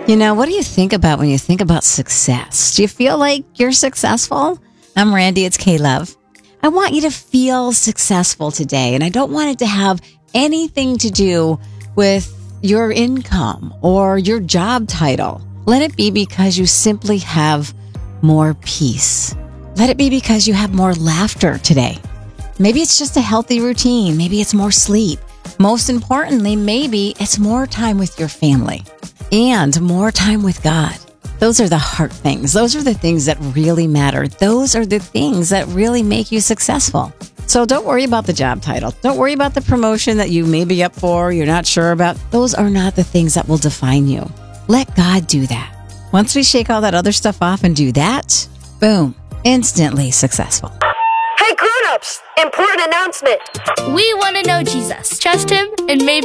What do you think about when you think about success? Do you feel like you're successful? I'm Randy. It's K-Love. I want you to feel successful today, and I don't want it to have anything to do with your income or your job title. Let it be because you simply have more peace. Let it be because you have more laughter today. Maybe it's just a healthy routine. Maybe it's more sleep. Most importantly, maybe it's more time with your family and more time with God. Those are the heart things. Those are the things that really matter. Those are the things that really make you successful. So don't worry about the job title. Don't worry about the promotion that you may be up for, you're not sure about. Those are not the things that will define you. Let God do that. Once we shake all that other stuff off and do that, boom, instantly successful. Hey grown-ups, important announcement. We want to know Jesus, trust him, and maybe